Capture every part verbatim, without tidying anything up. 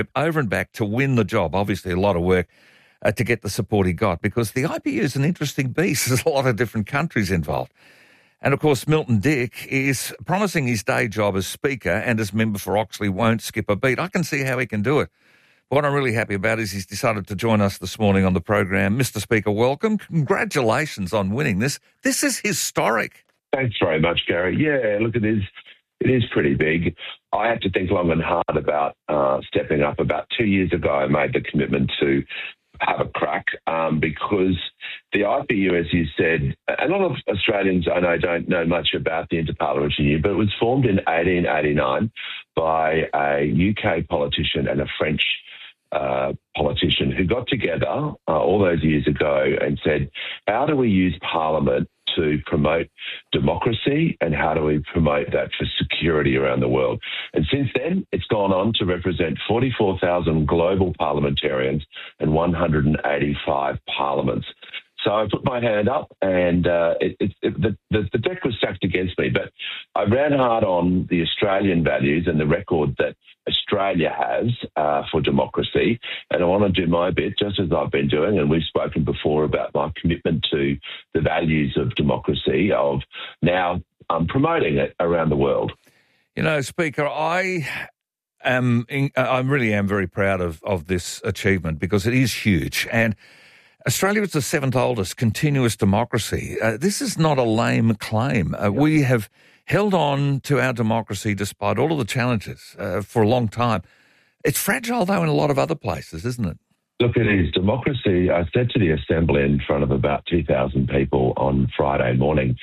over and back to win the job. Obviously, a lot of work uh, to get the support he got, because the I P U is an interesting beast. There's a lot of different countries involved. And, of course, Milton Dick is promising his day job as Speaker and as member for Oxley won't skip a beat. I can see how he can do it. But what I'm really happy about is he's decided to join us this morning on the program. Mister Speaker, welcome. Congratulations on winning this. This is historic. Thanks very much, Gary. Yeah, look, it is it is pretty big. I had to think long and hard about uh, stepping up. About two years ago, I made the commitment to have a crack um, because the I P U, as you said, a lot of Australians I know don't know much about the Interparliamentary Union, but it was formed in eighteen eighty-nine by a U K politician and a French uh, politician who got together uh, all those years ago and said, how do we use Parliament to promote democracy and how do we promote that for security around the world? And since then, it's gone on to represent forty-four thousand global parliamentarians and one hundred eighty-five parliaments. So I put my hand up and uh, it, it, it, the, the, the deck was stacked against me, but I ran hard on the Australian values and the record that Australia has uh, for democracy, and I want to do my bit, just as I've been doing, and we've spoken before about my commitment to the values of democracy, of now um, promoting it around the world. You know, Speaker, I am, I really am very proud of, of this achievement because it is huge, and Australia is the seventh oldest continuous democracy. Uh, this is not a lame claim. Uh, we have held on to our democracy despite all of the challenges uh, for a long time. It's fragile, though, in a lot of other places, isn't it? Look, it is. Democracy, I said to the Assembly in front of about two thousand people on Friday morning,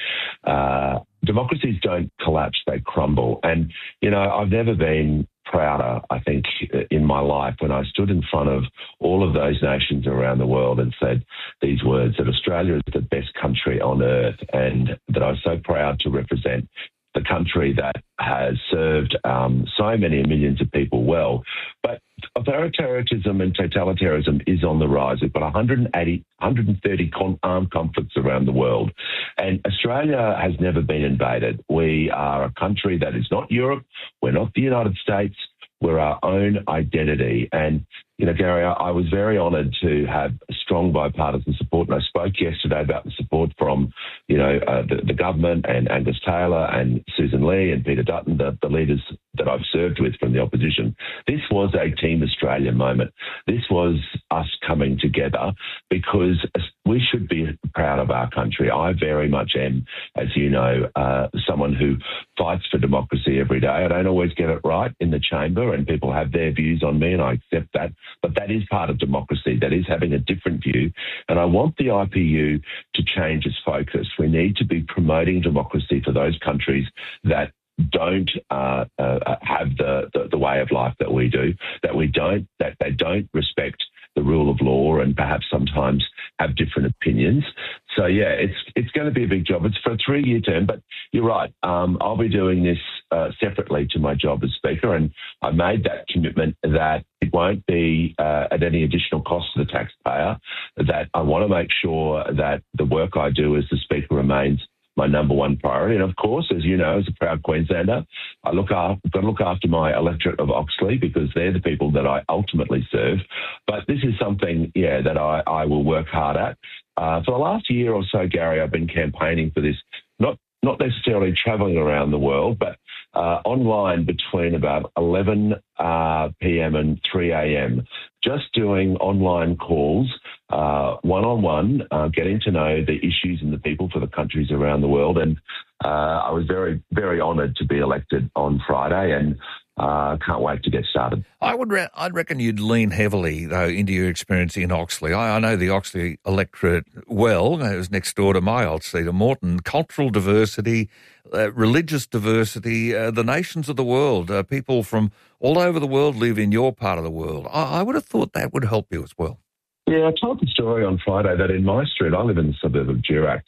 uh, democracies don't collapse, they crumble. And, you know, I've never been prouder, I think, in my life when I stood in front of all of those nations around the world and said these words, that Australia is the best country on earth, and that I'm so proud to represent the country that has served um, so many millions of people well. But authoritarianism and totalitarianism is on the rise. We've got one hundred eighty, one hundred thirty con- armed conflicts around the world. And Australia has never been invaded. We are a country that is not Europe. We're not the United States. We're our own identity. And, you know, Gary, I, I was very honoured to have strong bipartisan support. And I spoke yesterday about the support from, you know, uh, the, the government and Angus Taylor and Susan Lee and Peter Dutton, the, the leaders that I've served with from the opposition. This was a Team Australia moment. This was us coming together because we should be proud of our country. I very much am, as you know, uh, someone who fights for democracy every day. I don't always get it right in the chamber, and people have their views on me, and I accept that. But that is part of democracy. That is having a different view. And I want the I P U to change its focus. We need to be promoting democracy for those countries that don't uh, uh, have the, the, the way of life that we do, that we don't, that they don't respect the rule of law and perhaps sometimes have different opinions. So, yeah, it's it's going to be a big job. It's for a three-year term, but you're right. Um, I'll be doing this uh, separately to my job as Speaker, and I made that commitment that it won't be uh, at any additional cost to the taxpayer, that I want to make sure that the work I do as the Speaker remains my number one priority. And of course, as you know, as a proud Queenslander, I look after, I've got to look after my electorate of Oxley because they're the people that I ultimately serve. But this is something, yeah, that I, I will work hard at. Uh, for the last year or so, Gary, I've been campaigning for this, not not necessarily travelling around the world, but uh, online between about eleven uh, p.m. and three a.m., just doing online calls, uh, one-on-one, uh, getting to know the issues and the people for the countries around the world. And uh, I was very, very honoured to be elected on Friday, and I uh, can't wait to get started. I would re- I'd reckon you'd lean heavily, though, into your experience in Oxley. I, I know the Oxley electorate well. It was next door to my old seat of Moreton. Cultural diversity, uh, religious diversity, uh, the nations of the world, uh, people from all over the world live in your part of the world. I, I would have thought that would help you as well. Yeah, I told the story on Friday that in my street, I live in the suburb of Durack,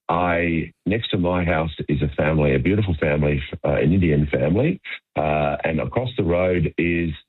I, next to my house is a family, a beautiful family, uh, an Indian family, uh, and across the road is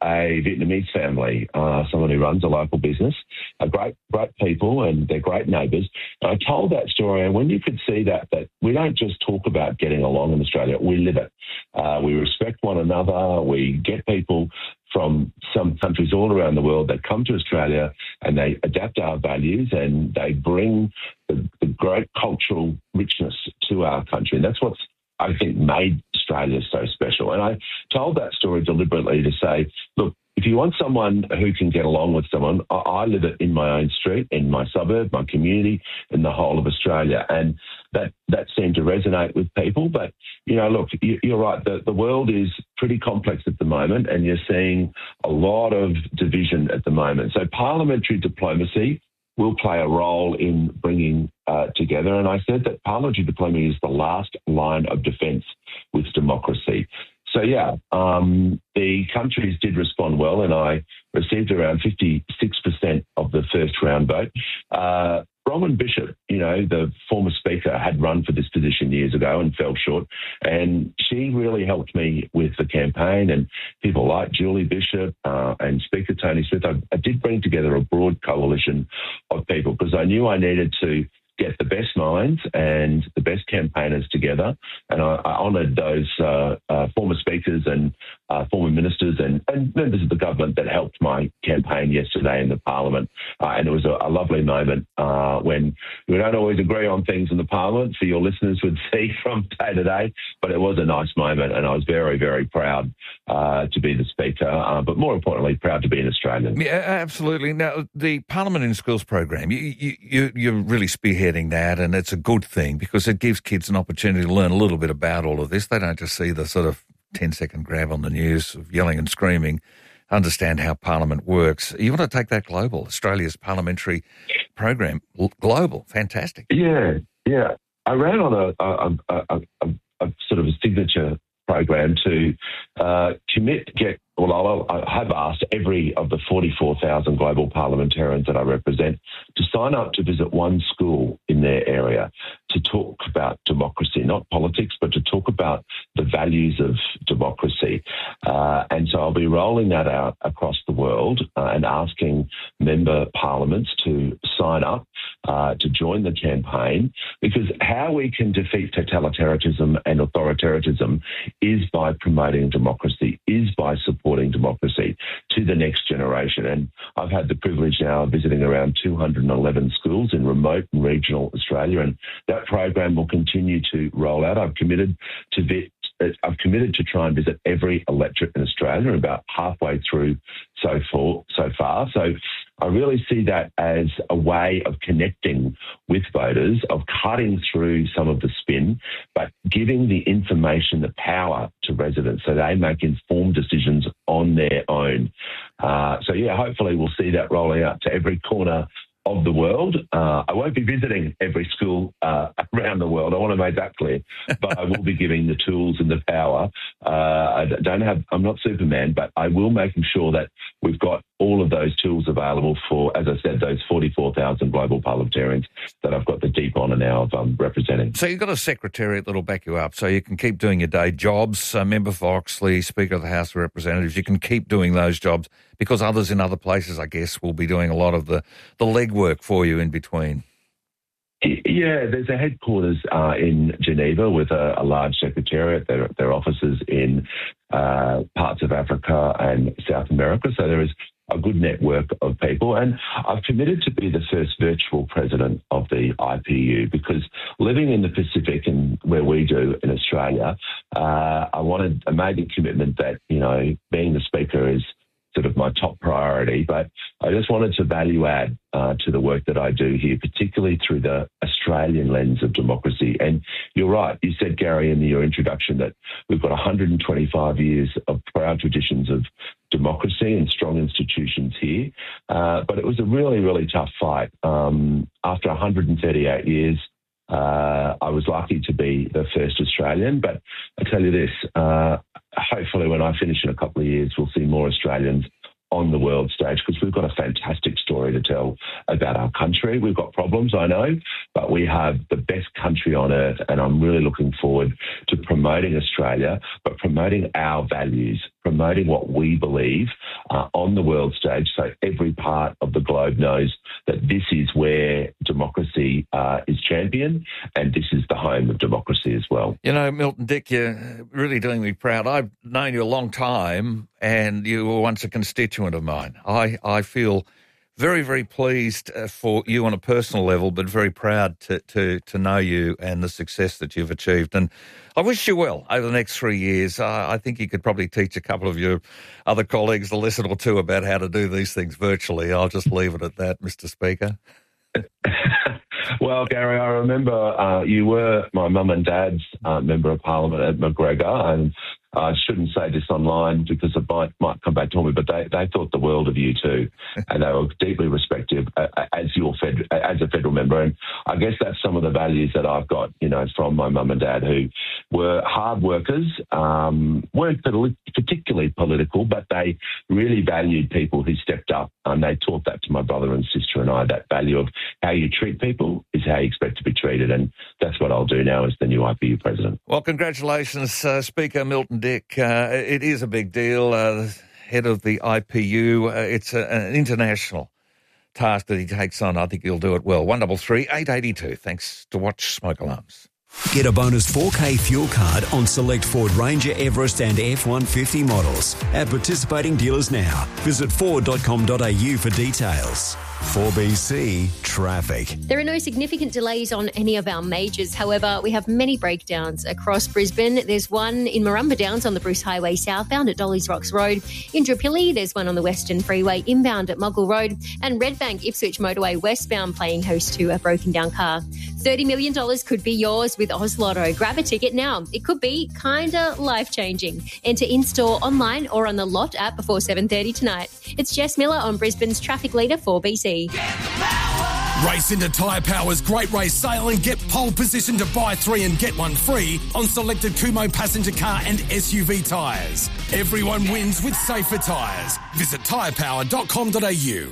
a Vietnamese family, uh, someone who runs a local business, a great, great people, and they're great neighbours. And I told that story, and when you could see that, that we don't just talk about getting along in Australia, we live it. Uh, we respect one another. We get people from some countries all around the world that come to Australia and they adapt our values and they bring the, the great cultural richness to our country. And that's what's, I think, made Australia so special. And I told that story deliberately to say, look, if you want someone who can get along with someone, I, I live it in my own street, in my suburb, my community, in the whole of Australia. And that, that seemed to resonate with people. But, you know, look, you, you're right. The, the world is pretty complex at the moment, and you're seeing a lot of division at the moment. So parliamentary diplomacy will play a role in bringing uh, together. And I said that parliamentary diplomacy is the last line of defence with democracy. So, yeah, um, the countries did respond well, and I received around fifty-six percent of the first round vote. Uh, Bronwyn Bishop, you know, the former Speaker, had run for this position years ago and fell short. And she really helped me with the campaign, and people like Julie Bishop uh, and Speaker Tony Smith. I, I did bring together a broad coalition of people because I knew I needed to get the best minds and the best campaigners together. And I, I honoured those uh, uh, former speakers and uh, former ministers and, and members of the government that helped my campaign yesterday in the Parliament. Uh, and it was a, a lovely moment uh, when we don't always agree on things in the Parliament, so your listeners would see from day to day, but it was a nice moment, and I was very, very proud uh, to be the Speaker, uh, but more importantly, proud to be an Australian. Yeah, absolutely. Now, the Parliament in Schools program, you, you, you're really spearheading that, and it's a good thing because it gives kids an opportunity to learn a little bit about all of this. They don't just see the sort of ten-second grab on the news of yelling and screaming, understand how Parliament works. You want to take that global, Australia's parliamentary program, global, fantastic. Yeah, yeah. I ran on a, a, a, a, a sort of a signature program to uh, commit, get, well, I have asked every of the forty-four thousand global parliamentarians that I represent to sign up to visit one school in their area to talk about democracy, not politics, but to talk about the values of democracy. Uh, and so I'll be rolling that out across the world uh, and asking member parliaments to sign up uh, to join the campaign, because how we can defeat totalitarianism and authoritarianism is by promoting democracy, is by supporting democracy to the next generation. And I've had the privilege now of visiting around two hundred eleven schools in remote and regional Australia, and that program will continue to roll out. I've committed to vi- I've committed to try and visit every electorate in Australia, about halfway through so far. So far, so I really see that as a way of connecting with voters, of cutting through some of the spin, but giving the information, the power to residents so they make informed decisions on their own. Uh, so, yeah, hopefully we'll see that rolling out to every corner of the world. Uh, I won't be visiting every school uh, around the world. I want to make that clear. But I will be giving the tools and the power. Uh, I don't have, I'm not Superman, but I will make sure that we've got all of those tools available for, as I said, those forty-four thousand global parliamentarians that I've got the deep honour now of um, representing. So you've got a secretariat that'll back you up so you can keep doing your day jobs. Uh, Member for Oxley, Speaker of the House of Representatives, you can keep doing those jobs because others in other places, I guess, will be doing a lot of the, the legwork for you in between. Yeah, there's a headquarters uh, in Geneva with a, a large secretariat. There, there are offices in uh, parts of Africa and South America. So there is a good network of people. And I've committed to be the first virtual president of the I P U because living in the Pacific and where we do in Australia, uh, I wanted, I made the commitment that, you know, being the speaker is sort of my top priority, but I just wanted to value add uh, to the work that I do here, particularly through the Australian lens of democracy. And you're right, you said, Gary, in your introduction that we've got one hundred twenty-five years of proud traditions of democracy and strong institutions here. Uh, but it was a really, really tough fight. Um, after one hundred thirty-eight years, uh, I was lucky to be the first Australian, but I tell you this, uh, hopefully when I finish in a couple of years, we'll see more Australians on the world stage, because we've got a fantastic story to tell about our country. We've got problems, I know, but we have the best country on earth, and I'm really looking forward to promoting Australia, but promoting our values, promoting what we believe uh, on the world stage, so every part of the globe knows that this is where democracy uh, is championed, and this is the home of democracy as well. You know, Milton Dick, you're really doing me proud. I've known you a long time, and you were once a constituent of mine. I, I feel very, very pleased uh, for you on a personal level, but very proud to, to, to know you and the success that you've achieved. And I wish you well over the next three years. Uh, I think you could probably teach a couple of your other colleagues a lesson or two about how to do these things virtually. I'll just leave it at that, Mister Speaker. Well, Gary, I remember uh, you were my mum and dad's uh, member of parliament at McGregor, and I shouldn't say this online because it might, might come back to me, but they, they thought the world of you too, and they were deeply respected uh, as your fed, as a federal member. And I guess that's some of the values that I've got, you know, from my mum and dad, who were hard workers, um, weren't particularly political, but they really valued people who stepped up, and they taught that to my brother and sister and I. That value of how you treat people is how you expect to be treated, and that's what I'll do now as the new I P U president. Well, congratulations, uh, Speaker Milton Dick. Uh, it is a big deal. Uh, head of the I P U, uh, it's a, an international task that he takes on. I think he'll do it well. one double three eight eight two. Thanks to Watch Smoke Alarms. Get a bonus four K fuel card on select Ford Ranger, Everest and F one fifty models at participating dealers now. Visit ford dot com dot a u for details. four B C Traffic. There are no significant delays on any of our majors. However, we have many breakdowns across Brisbane. There's one in Marumba Downs on the Bruce Highway southbound at Dolly's Rocks Road. In Drapilli, there's one on the Western Freeway inbound at Moggle Road. And Redbank Ipswich Motorway westbound playing host to a broken down car. thirty million dollars could be yours with Oz Lotto. Grab a ticket now. It could be kinda life-changing. Enter in-store, online or on the Lot app before seven thirty tonight. It's Jess Miller on Brisbane's Traffic Leader four B C. Race into Tyre Power's Great Race Sale and get pole position to buy three and get one free on selected Kumho passenger car and S U V tyres. Everyone wins with safer tyres. Visit tyre power dot com dot a u.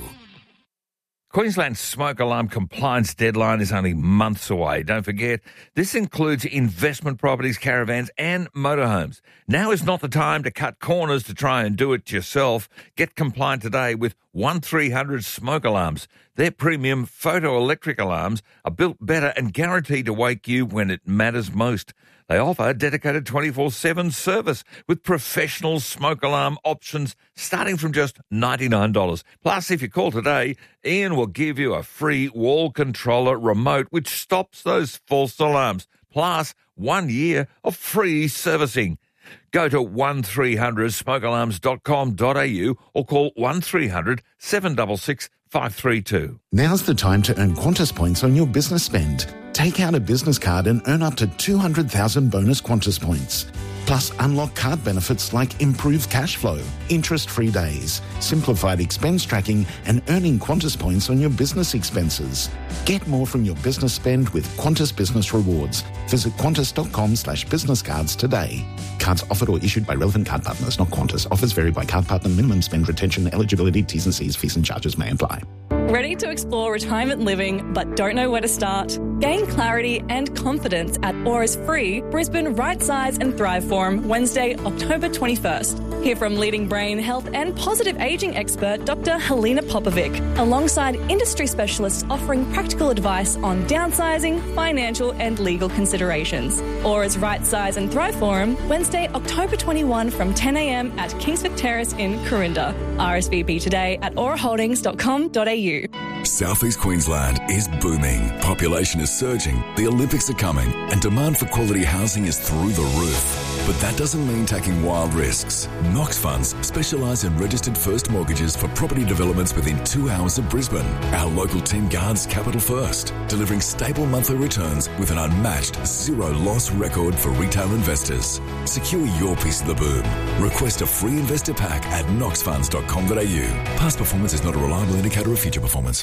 Queensland's smoke alarm compliance deadline is only months away. Don't forget, this includes investment properties, caravans and motorhomes. Now is not the time to cut corners to try and do it yourself. Get compliant today with one three hundred Smoke Alarms. Their premium photoelectric alarms are built better and guaranteed to wake you when it matters most. They offer dedicated twenty-four seven service with professional smoke alarm options starting from just ninety-nine dollars. Plus, if you call today, Ian will give you a free wall controller remote which stops those false alarms. Plus, one year of free servicing. Go to one three hundred smoke alarms dot com dot a u or call one three hundred seven six six five three two. Now's the time to earn Qantas points on your business spend. Take out a business card and earn up to two hundred thousand bonus Qantas points. Plus, unlock card benefits like improved cash flow, interest-free days, simplified expense tracking, and earning Qantas points on your business expenses. Get more from your business spend with Qantas Business Rewards. Visit qantas dot com slash business cards today. Cards offered or issued by relevant card partners, not Qantas. Offers vary by card partner. Minimum spend, retention, eligibility, T's and C's, fees and charges may apply. Ready to explore retirement living but don't know where to start? Gain clarity and confidence at Aura's free Brisbane Right Size and Thrive Forum Wednesday, October twenty-first. Hear from leading brain health and positive ageing expert Doctor Helena Popovic, alongside industry specialists offering practical advice on downsizing, financial and legal considerations. Aura's Right Size and Thrive Forum Wednesday, October twenty-first from ten a m at Kingsford Terrace in Corinda. R S V P today at aura holdings dot com dot a u. Southeast Queensland is booming. Population is surging, the Olympics are coming, and demand for quality housing is through the roof. But that doesn't mean taking wild risks. Knox Funds specialise in registered first mortgages for property developments within two hours of Brisbane. Our local team guards capital first, delivering stable monthly returns with an unmatched zero loss record for retail investors. Secure your piece of the boom. Request a free investor pack at knox funds dot com dot a u. Past performance is not a reliable indicator of future performance.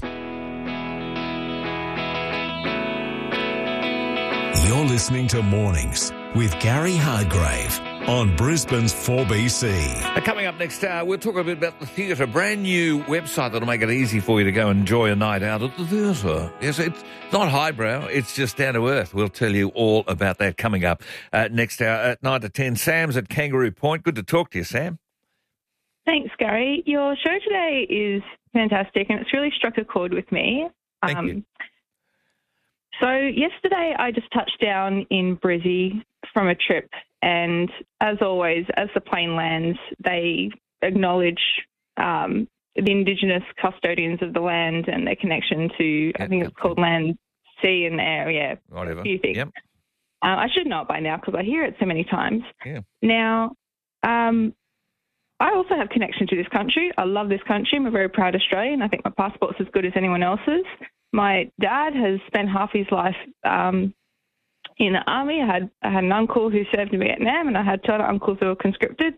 You're listening to Mornings with Gary Hardgrave. on Brisbane's four B C. Uh, coming up next hour, we'll talk a bit about the theatre, a brand new website that'll make it easy for you to go enjoy a night out at the theatre. Yes, it's not highbrow, it's just down to earth. We'll tell you all about that coming up uh, next hour at nine to ten. Sam's at Kangaroo Point. Good to talk to you, Sam. Thanks, Gary. Your show today is fantastic, and it's really struck a chord with me. Thank um, you. So yesterday I just touched down in Brizzy from a trip, and as always, as the plane lands, they acknowledge um, the Indigenous custodians of the land and their connection to, Yep, I think yep, it's called land, sea and air, yeah, Whatever. a few things. Yep. Uh, I should know it by now because I hear it so many times. Yeah. Now, um, I also have connection to this country. I love this country. I'm a very proud Australian. I think my passport's as good as anyone else's. My dad has spent half his life um, in the army. I had I had an uncle who served in Vietnam, and I had two other uncles who were conscripted.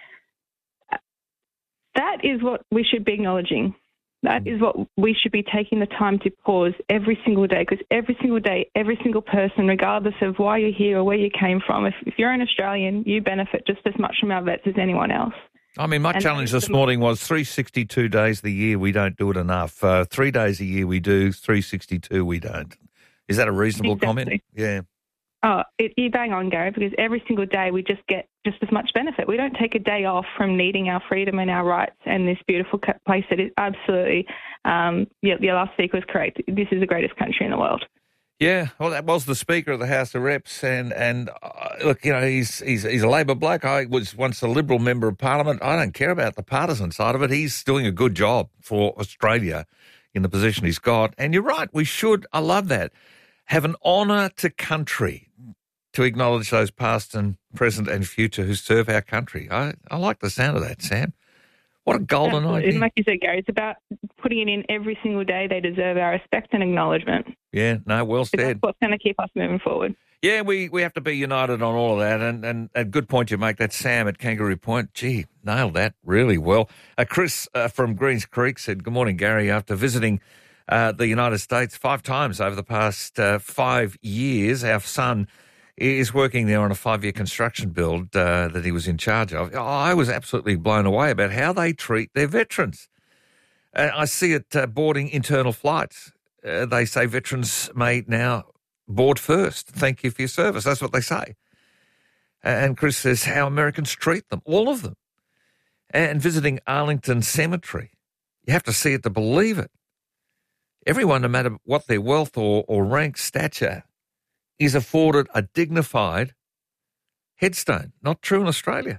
That is what we should be acknowledging. That is what we should be taking the time to pause every single day, because every single day, every single person, regardless of why you're here or where you came from, if, if you're an Australian, you benefit just as much from our vets as anyone else. I mean, my And challenge that's this the- morning was three hundred sixty-two days of the year we don't do it enough. Uh, three days a year we do, three hundred sixty-two we don't. Is that a reasonable comment? Exactly. Yeah. Oh, it, you bang on, Gary, because every single day we just get just as much benefit. We don't take a day off from needing our freedom and our rights and this beautiful ca- place that is absolutely, um, yeah, your last speaker was correct. This is the greatest country in the world. Yeah, well, that was the Speaker of the House of Reps, and and uh, look, you know, he's he's he's a Labor bloke. I was once a Liberal member of Parliament. I don't care about the partisan side of it. He's doing a good job for Australia in the position he's got. And you're right, we should. I love that. Have an honour to country, to acknowledge those past and present and future who serve our country. I, I like the sound of that, Sam. What a golden Absolutely. idea. Like you said, Gary, it's about putting it in every single day. They deserve our respect and acknowledgement. Yeah, no, well That's said. what's going to keep us moving forward. Yeah, we, we have to be united on all of that. And, and a good point you make. That's Sam at Kangaroo Point. Gee, nailed that really well. Uh, Chris uh, from Greens Creek said, good morning, Gary. After visiting uh, the United States five times over the past uh, five years, our son is working there on a five-year construction build uh, that he was in charge of. I was absolutely blown away about how they treat their veterans. Uh, I see it uh, boarding internal flights. Uh, they say veterans may now board first. Thank you for your service. That's what they say. And Chris says how Americans treat them, all of them. And visiting Arlington Cemetery, you have to see it to believe it. Everyone, no matter what their wealth or, or rank stature, is afforded a dignified headstone. Not true in Australia.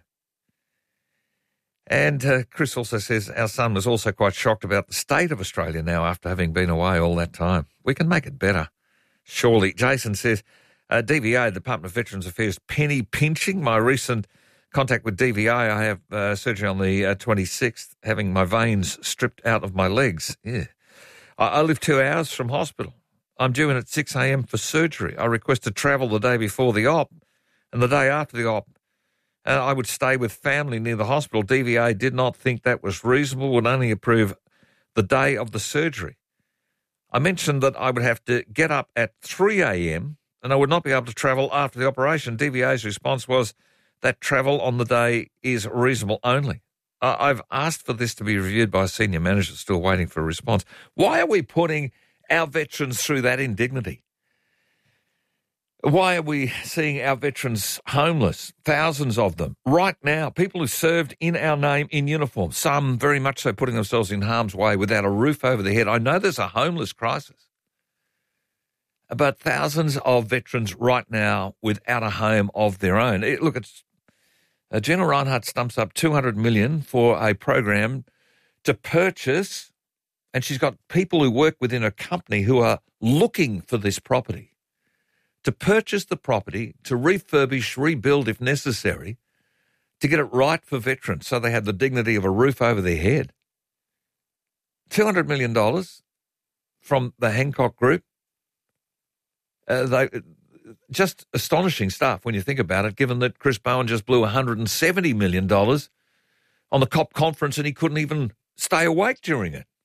And uh, Chris also says our son was also quite shocked about the state of Australia now after having been away all that time. We can make it better, surely. Jason says, uh, D V A, Department of Veterans Affairs, penny pinching. My recent contact with D V A, I have uh, surgery on the uh, twenty-sixth, having my veins stripped out of my legs. Yeah, I, I live two hours from hospital. I'm due in at six a.m. for surgery. I requested travel the day before the op and the day after the op. Uh, I would stay with family near the hospital. D V A did not think that was reasonable, would only approve the day of the surgery. I mentioned that I would have to get up at three a.m. and I would not be able to travel after the operation. D V A's response was that travel on the day is reasonable only. Uh, I've asked for this to be reviewed by a senior manager, still waiting for a response. Why are we putting our veterans through that indignity? Why are we seeing our veterans homeless, thousands of them, right now, people who served in our name in uniform, some very much so putting themselves in harm's way without a roof over their head? I know there's a homeless crisis, but thousands of veterans right now without a home of their own. It, look, it's uh, General Reinhardt stumps up two hundred million dollars for a program to purchase, and she's got people who work within a company who are looking for this property, to purchase the property, to refurbish, rebuild if necessary, to get it right for veterans so they have the dignity of a roof over their head. two hundred million dollars from the Hancock Group. Uh, they, just astonishing stuff when you think about it, given that Chris Bowen just blew one hundred seventy million dollars on the COP conference and he couldn't even stay awake during it.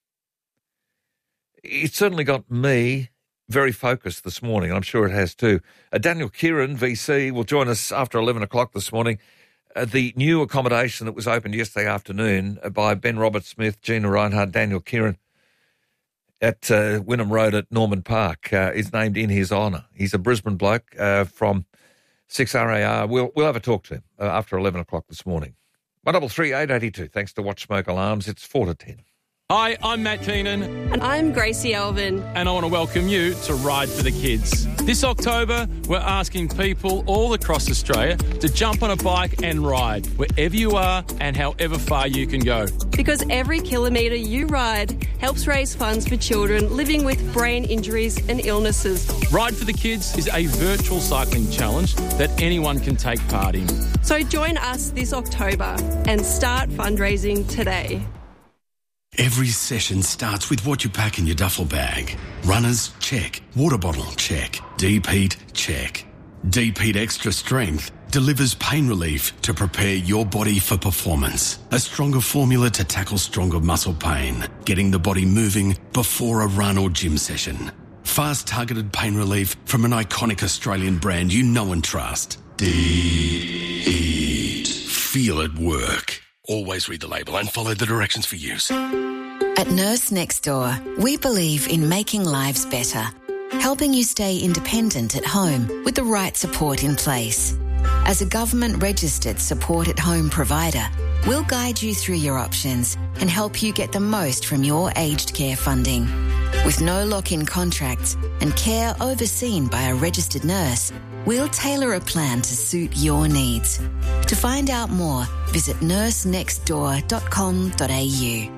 It certainly got me very focused this morning, and I'm sure it has too. Uh, Daniel Kieran, V C, will join us after eleven o'clock this morning. uh, the new accommodation that was opened yesterday afternoon by Ben Robert-Smith, Gina Reinhardt, Daniel Kieran at uh, Wynnum Road at Norman Park uh, is named in his honour. He's a Brisbane bloke uh, from six R A R. We'll, we'll have a talk to him uh, after eleven o'clock this morning. one double three eight eight two. Thanks to Watch Smoke Alarms. It's four to ten. Hi, I'm Matt Keenan. And I'm Gracie Elvin. And I want to welcome you to Ride for the Kids. This October, we're asking people all across Australia to jump on a bike and ride wherever you are and however far you can go. Because every kilometre you ride helps raise funds for children living with brain injuries and illnesses. Ride for the Kids is a virtual cycling challenge that anyone can take part in. So join us this October and start fundraising today. Every session starts with what you pack in your duffel bag. Runners, check. Water bottle, check. Deep heat, check. Deep Heat Extra Strength delivers pain relief to prepare your body for performance. A stronger formula to tackle stronger muscle pain, getting the body moving before a run or gym session. Fast targeted pain relief from an iconic Australian brand you know and trust. Deep Heat. Feel it work. Always read the label and follow the directions for use. At Nurse Next Door, we believe in making lives better, helping you stay independent at home with the right support in place. As a government-registered support-at-home provider, we'll guide you through your options and help you get the most from your aged care funding. With no lock-in contracts and care overseen by a registered nurse, we'll tailor a plan to suit your needs. To find out more, visit nurse next door dot com dot a u.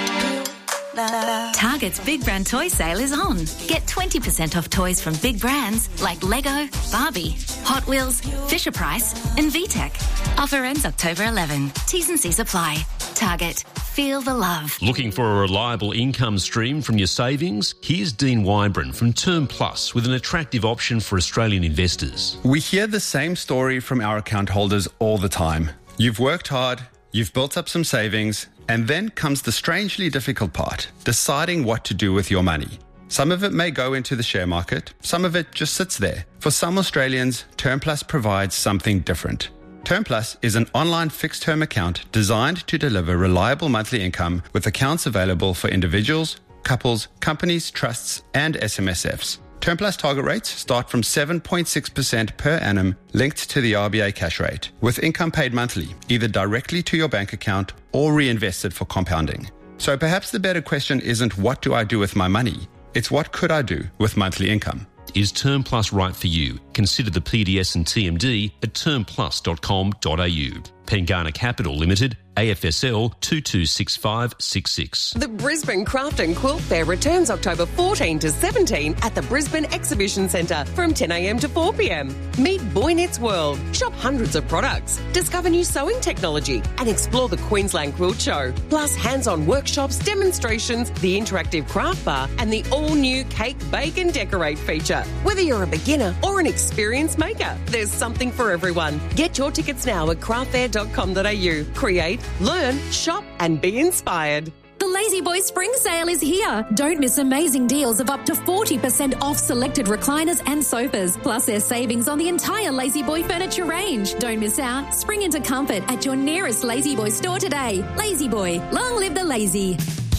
Target's Big Brand Toy Sale is on. Get twenty percent off toys from big brands like Lego, Barbie, Hot Wheels, Fisher-Price and V TEC. Offer ends October eleventh. T's and C's apply. Target. Feel the love. Looking for a reliable income stream from your savings? Here's Dean Weinbrand from Term Plus with an attractive option for Australian investors. We hear the same story from our account holders all the time. You've worked hard, you've built up some savings, and then comes the strangely difficult part, deciding what to do with your money. Some of it may go into the share market, some of it just sits there. For some Australians, Term Plus provides something different. Term Plus is an online fixed-term account designed to deliver reliable monthly income with accounts available for individuals, couples, companies, trusts, and S M S Fs. Term Plus target rates start from seven point six percent per annum linked to the R B A cash rate, with income paid monthly, either directly to your bank account or reinvested for compounding. So perhaps the better question isn't what do I do with my money? It's what could I do with monthly income? Is Term Plus right for you? Consider the P D S and T M D at term plus dot com dot a u. Pengana Capital Limited, A F S L two two six five six six. The Brisbane Craft and Quilt Fair returns October fourteen to seventeen at the Brisbane Exhibition Centre from ten a m to four p m. Meet Boy Knits World, shop hundreds of products, discover new sewing technology and explore the Queensland Quilt Show. Plus hands-on workshops, demonstrations, the interactive craft bar and the all-new Cake, Bake and Decorate feature. Whether you're a beginner or an experienced maker, there's something for everyone. Get your tickets now at craft fair dot com dot a u. Create, learn, shop and be inspired. The Lazy Boy Spring Sale is here. Don't miss amazing deals of up to forty percent off selected recliners and sofas. Plus there's savings on the entire Lazy Boy furniture range. Don't miss out. Spring into comfort at your nearest Lazy Boy store today. Lazy Boy, long live the lazy.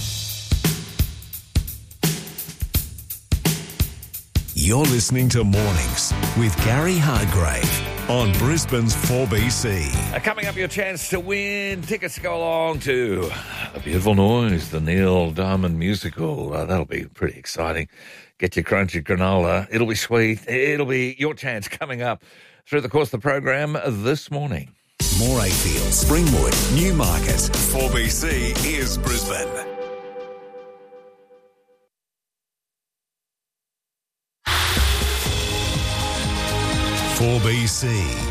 You're listening to Mornings with Gary Hardgrave on Brisbane's four B C. Uh, coming up, your chance to win tickets to go along to A Beautiful Noise, the Neil Diamond musical. Uh, that'll be pretty exciting. Get your crunchy granola. It'll be sweet. It'll be your chance coming up through the course of the program this morning. Morayfield, Springwood, Newmarket. four B C is Brisbane. four B C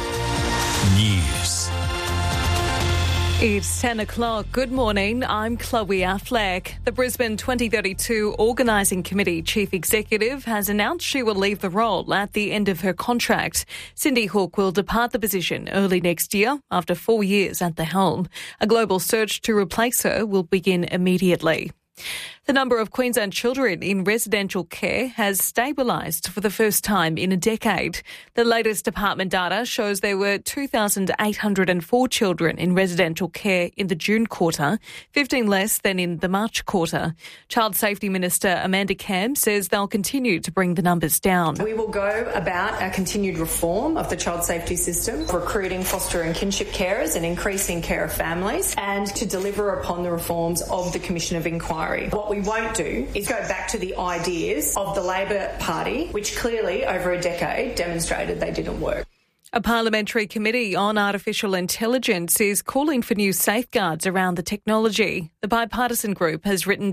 News. It's ten o'clock. Good morning. I'm Chloe Affleck. The Brisbane twenty thirty-two Organising Committee Chief Executive has announced she will leave the role at the end of her contract. Cindy Hook will depart the position early next year after four years at the helm. A global search to replace her will begin immediately. The number of Queensland children in residential care has stabilised for the first time in a decade. The latest department data shows there were two thousand eight hundred four children in residential care in the June quarter, fifteen less than in the March quarter. Child Safety Minister Amanda Cam says they'll continue to bring the numbers down. We will go about our continued reform of the child safety system, recruiting foster and kinship carers and increasing care of families, and to deliver upon the reforms of the Commission of Inquiry. What we won't do is go back to the ideas of the Labor Party, which clearly over a decade demonstrated they didn't work. A parliamentary committee on artificial intelligence is calling for new safeguards around the technology. The bipartisan group has written